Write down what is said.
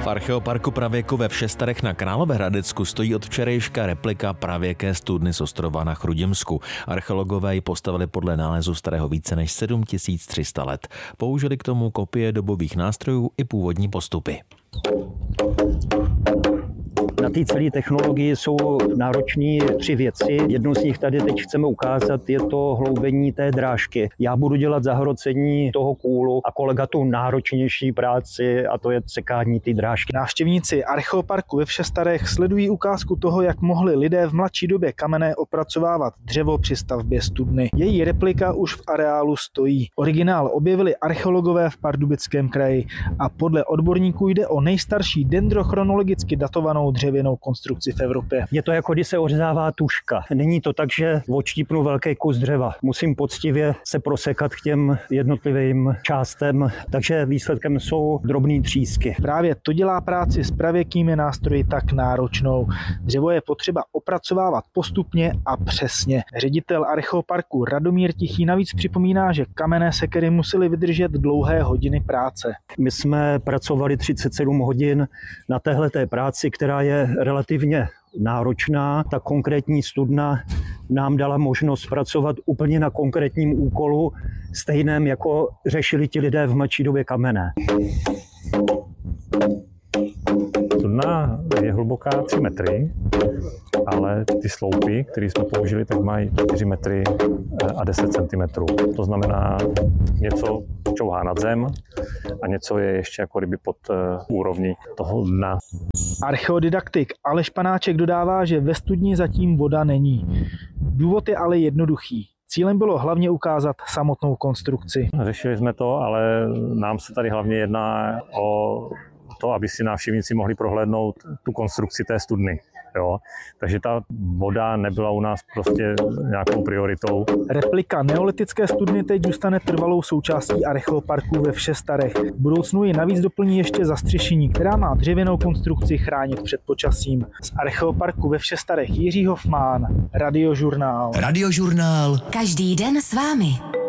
V archeoparku pravěku ve Všestarech na Královéhradecku stojí od včerejška replika pravěké studny z ostrova na Chrudimsku. Archeologové ji postavili podle nálezu starého více než 7300 let. Použili k tomu kopie dobových nástrojů i původní postupy. Na té celé technologii jsou náročné 3 věci. Jednu z nich tady teď chceme ukázat, je to hloubení té drážky. Já budu dělat zahrocení toho kůlu a kolega tu náročnější práci, a to je sekání té drážky. Návštěvníci archeoparku ve Všestarech sledují ukázku toho, jak mohli lidé v mladší době kamenné opracovávat dřevo při stavbě studny. Její replika už v areálu stojí. Originál objevili archeologové v Pardubickém kraji a podle odborníků jde o nejstarší dendrochronologicky datovanou dřevěnou konstrukci v Evropě. Je to jako když se ořezává tužka. Není to tak, že odštípnu velký kus dřeva. Musím poctivě se prosekat k těm jednotlivým částem, takže výsledkem jsou drobné třísky. Právě to dělá práci s pravěkými nástroji tak náročnou. Dřevo je potřeba opracovávat postupně a přesně. Ředitel archeoparku Radomír Tichý navíc připomíná, že kamenné sekery musely vydržet dlouhé hodiny práce. My jsme pracovali 37 hodin na téhleté práci, která je relativně náročná. Ta konkrétní studna nám dala možnost pracovat úplně na konkrétním úkolu, stejném jako řešili ti lidé v mladší době kamenné. Studna je hluboká 3 metry, ale ty sloupy, které jsme použili, tak mají 4 metry a 10 cm. To znamená, něco čouhá nad zem a něco je ještě jako kdyby pod úrovní toho dna. Archeodidaktik Aleš Panáček dodává, že ve studni zatím voda není. Důvod je ale jednoduchý. Cílem bylo hlavně ukázat samotnou konstrukci. Řešili jsme to, ale nám se tady hlavně jedná o to, aby si návštěvníci mohli prohlédnout tu konstrukci té studny. Jo. Takže ta voda nebyla u nás prostě nějakou prioritou. Replika neolitické studny teď zůstane trvalou součástí archeoparku ve Všestarech. V budoucnu ji navíc doplní ještě zastřešení, která má dřevěnou konstrukci chránit před počasím. Z archeoparku ve Všestarech Jiří Hofmán, Radiožurnál. Radiožurnál. Každý den s vámi.